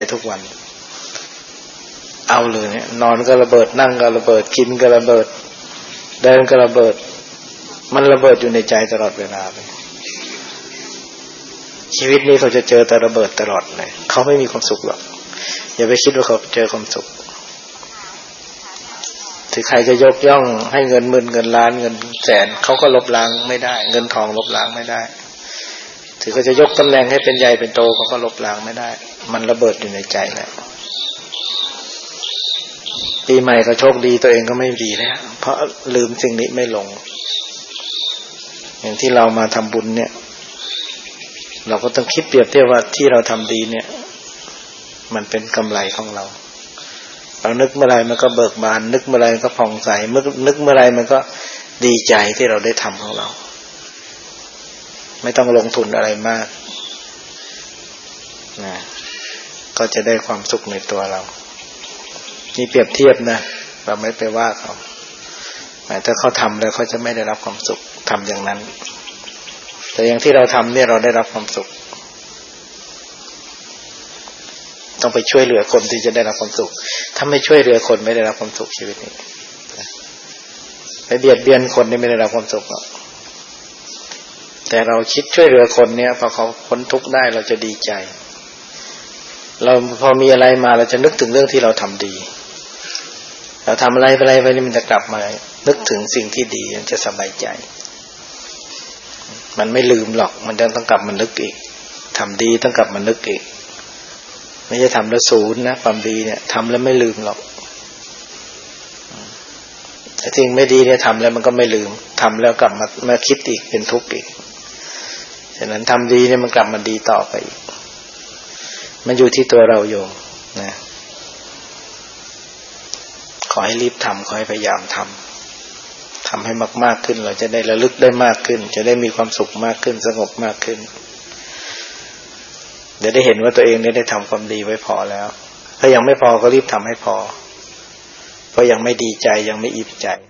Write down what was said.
ทุกวันเอาเลยเนี่ยนอนก็ระเบิดนั่งก็ระเบิดกินก็ระเบิดเดินก็ระเบิดมันระเบิดอยู่ในใจตลอดเวลาเลยชีวิตนี้เขาจะเจอแต่ระเบิดตลอดเลยเขาไม่มีความสุขหรอกอย่าไปคิดว่าเขาเจอความสุขถึงใครจะยกย่องให้เงินหมื่นเงินล้านเงินแสนเขาก็ลบล้างไม่ได้เงินทองลบล้างไม่ได้ถึงเขาจะยกตำแหน่งให้เป็นใหญ่เป็นโตเขาก็ลบล้างไม่ได้มันระเบิดอยู่ในใจแหละปีใหม่ก็โชคดีตัวเองก็ไม่ดีแล้วเพราะลืมสิ่งนี้ไม่ลงอย่างที่เรามาทำบุญเนี่ยเราก็ต้องคิดเปรียบเทียบว่าที่เราทำดีเนี่ยมันเป็นกำไรของเรานึกเมื่อไรมันก็เบิกบานนึกเมื่อไรมันก็ผ่องใสนึกเมื่อไรมันก็ดีใจที่เราได้ทำของเราไม่ต้องลงทุนอะไรมากนะก็จะได้ความสุขในตัวเรานี่เปรียบเทียบนะเราไม่ไปว่าเขาแต่ถ้าเขาทำแล้วเขาจะไม่ได้รับความสุขทำอย่างนั้นแต่อย่างที่เราทำเนี่ยเราได้รับความสุขต้องไปช่วยเหลือคนที่จะได้รับความสุขถ้าไม่ช่วยเหลือคนไม่ได้รับความสุขชีวิตนี้ไปเบียดเบียนคนนี่ไม่ได้รับความสุขหรอกแต่เราคิดช่วยเหลือคนเนี่ยพอเขาพ้นทุกข์ได้เราจะดีใจเราพอมีอะไรมาเราจะนึกถึงเรื่องที่เราทำดีเราทำอะไรไปนี่มันจะกลับมานึกถึงสิ่งที่ดีมันจะสบายใจมันไม่ลืมหรอกมันต้องกลับมานึกอีกทำดีต้องกลับมานึกอีกไม่ใช่ทำแล้วศูนย์นะความดีเนี่ยทำแล้วไม่ลืมหรอกแต่สิ่งไม่ดีเนี่ยทำแล้วมันก็ไม่ลืมทำแล้วกลับมาคิดอีกเป็นทุกข์อีกฉะนั้นทำดีเนี่ยมันกลับมาดีต่อไปอีกมันอยู่ที่ตัวเราโยมนะขอให้รีบทำขอให้พยายามทำให้มากๆขึ้นเราจะได้ระลึกได้มากขึ้นจะได้มีความสุขมากขึ้นสงบมากขึ้นเดี๋ยวได้เห็นว่าตัวเองได้ทำความดีไว้พอแล้วถ้ายังไม่พอก็รีบทำให้พอเพราะยังไม่ดีใจยังไม่อิ่มใจ